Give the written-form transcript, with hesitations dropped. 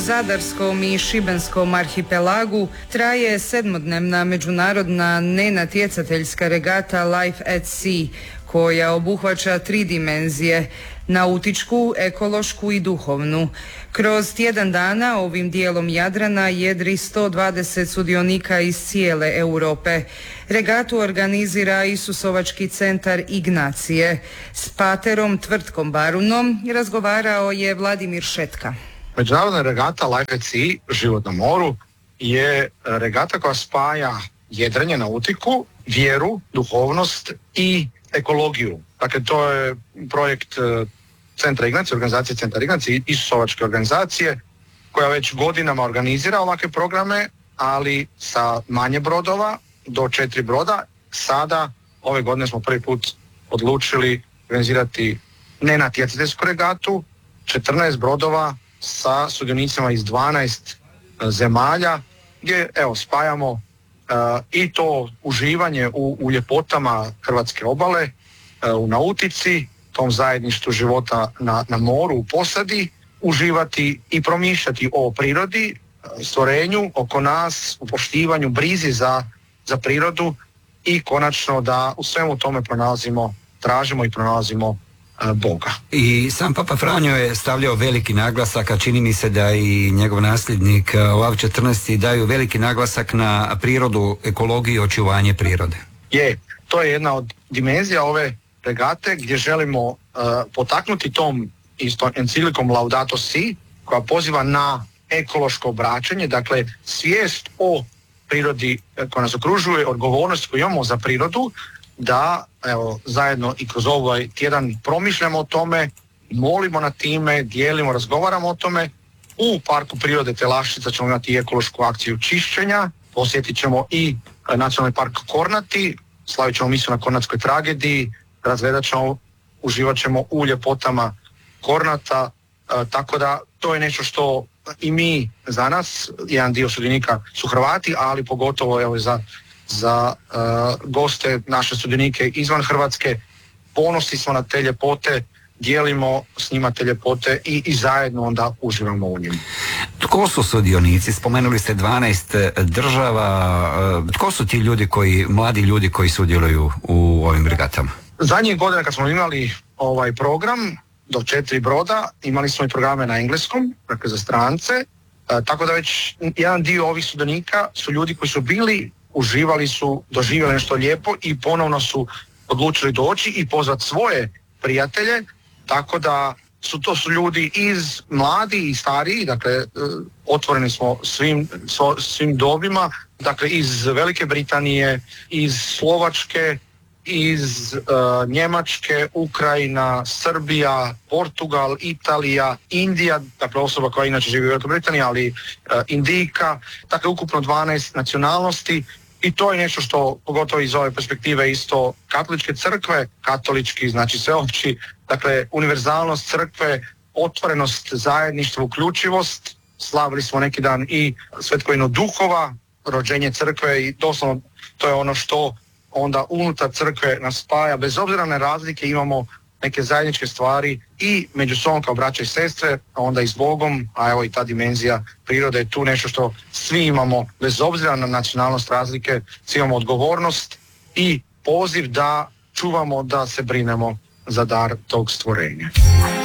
Zadarskom i Šibenskom arhipelagu traje 7-dnevna međunarodna nenatjecateljska regata Life at Sea koja obuhvaća 3 dimenzije: nautičku, ekološku i duhovnu. Kroz tjedan dana ovim dijelom Jadrana jedri 120 sudionika iz cijele Europe. Regatu organizira Isusovački centar Ignacije. S paterom Tvrtkom Barunom razgovarao je Vladimir Šetka. Međunarodna regata Life at Sea, život na moru, je regata koja spaja jedrenje, nautiku, vjeru, duhovnost i ekologiju. Dakle, to je projekt Centra Ignacije, organizacije Centra Ignacije, Isusovačke organizacije, koja već godinama organizira ovakve programe, ali sa manje brodova, do 4 broda. Sada, ove godine smo prvi put odlučili organizirati nenatjecateljsku regatu, 14 brodova sa sudionicima iz 12 zemalja, gdje spajamo i to uživanje u ljepotama hrvatske obale, u nautici, tom zajedništvu života na moru, u posadi, uživati i promišljati o prirodi, stvorenju oko nas, u poštivanju, brizi za prirodu i konačno da u svemu tome tražimo i pronalazimo Boga. I sam Papa Franjo je stavljao veliki naglasak, a čini mi se da i njegov nasljednik Lav 14. daju veliki naglasak na prirodu, ekologiju i očuvanje prirode. To je jedna od dimenzija ove regate gdje želimo potaknuti tom isto enciklikom Laudato Si, koja poziva na ekološko obraćanje, dakle svijest o prirodi koja nas okružuje, odgovornost koju imamo za prirodu, da zajedno i kroz ovaj tjedan promišljamo o tome, molimo na time, dijelimo, razgovaramo o tome. U Parku prirode Telaščica ćemo imati ekološku akciju čišćenja, posjetit ćemo i Nacionalni park Kornati, slavit ćemo misu na Kornatskoj tragediji, razgledat ćemo, uživat ćemo u ljepotama Kornata, tako da to je nešto što i mi za nas, jedan dio sudionika su Hrvati, ali pogotovo za goste, naše sudionike izvan Hrvatske, ponosni smo na te ljepote, dijelimo s njima te ljepote i zajedno onda uživamo u njima. Tko su sudionici? Spomenuli ste 12 država. Tko su ti ljudi mladi ljudi koji sudjeluju u ovim regatama? Zadnjih godina kad smo imali ovaj program do 4 broda, imali smo i programe na engleskom, dakle za strance, tako da već jedan dio ovih sudionika su ljudi koji su bili, uživali su, doživjeli nešto lijepo i ponovno su odlučili doći i pozvati svoje prijatelje, tako da to su ljudi iz mladi i stariji, dakle otvoreni smo svim dobima, dakle iz Velike Britanije, iz Slovačke, iz Njemačke, Ukrajina, Srbija, Portugal, Italija, Indija, dakle osoba koja inače živi u Velikoj Britaniji, ali Indijka, dakle ukupno 12 nacionalnosti. I to je nešto što, pogotovo iz ove perspektive isto katoličke crkve, katolički znači sveopći, dakle univerzalnost crkve, otvorenost zajedništva, uključivost. Slavili smo neki dan i Svetkovinu duhova, rođenje crkve i doslovno to je ono što onda unutar crkve nas spaja, bez obzira na razlike imamo neke zajedničke stvari i među sobom kao braća i sestre, a onda i s Bogom, a evo i ta dimenzija prirode je tu nešto što svi imamo, bez obzira na nacionalnost, razlike, svi imamo odgovornost i poziv da čuvamo, da se brinemo za dar tog stvorenja.